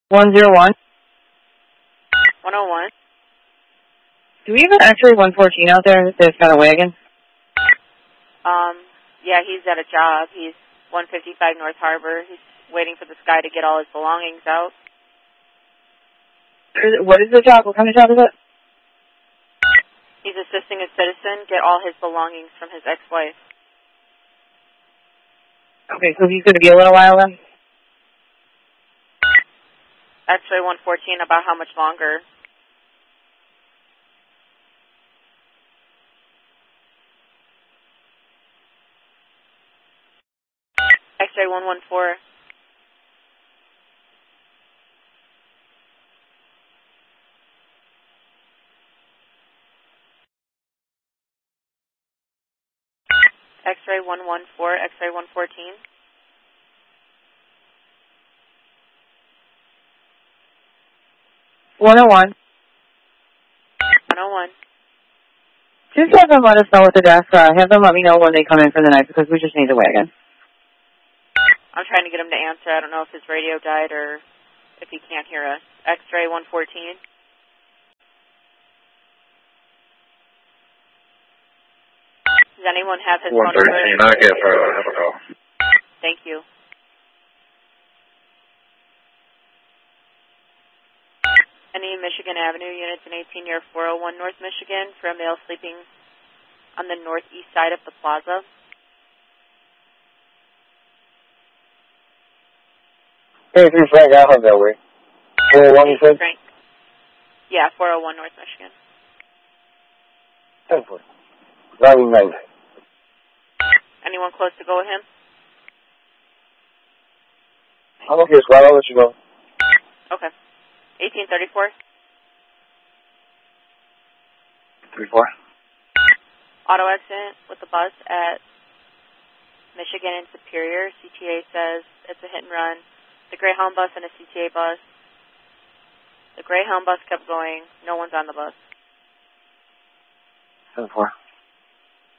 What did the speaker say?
101. 101. Do we have an X-ray 114 out there that's got a wagon? Yeah, he's at a job. He's 155 North Harbor. He's waiting for this guy to get all his belongings out. What is the job? What kind of job is it? He's assisting a citizen get all his belongings from his ex-wife. Okay, so he's going to be a little while then? X-ray 114, about how much longer? X-ray 114. X-ray 114, X-ray 114. 101. 101. Just have them let us know at the desk. Have them let me know when they come in for the night because we just need the wagon. I'm trying to get him to answer. I don't know if his radio died or if he can't hear us. X-ray 114. Does anyone have his phone number? 113, I guess I have a call. Thank you. Any Michigan Avenue units in 18 year 401 North Michigan for a male sleeping on the northeast side of the plaza? Hey, this is Frank Allen that way. 401, you said? Frank. Yeah, 401 North Michigan. 10 foot. 99. Anyone close to go with him? I'm okay, Scott. I'll let you know. Okay. 1834. 34. Auto accident with the bus at Michigan and Superior. CTA says it's a hit and run. The Greyhound bus and a CTA bus. The Greyhound bus kept going. No one's on the bus. 10-4.